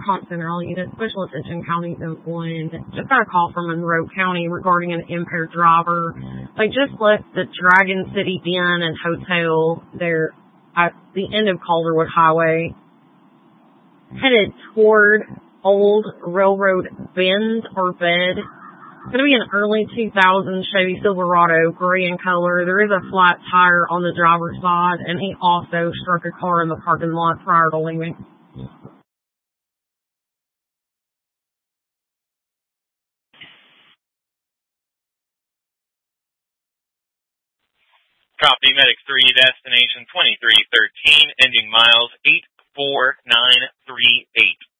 Constant All Unit, Special Attention County 01. Just got a call from Monroe County regarding an impaired driver. They just left the Dragon City Inn and Hotel there at the end of Calderwood Highway, headed toward Old Railroad Bend or Bed. It's going to be an early 2000 Chevy Silverado, gray in color. There is a flat tire on the driver's side, and he also struck a car in the parking lot prior to leaving. Copy, Medic 3, destination 2313, ending miles 84938.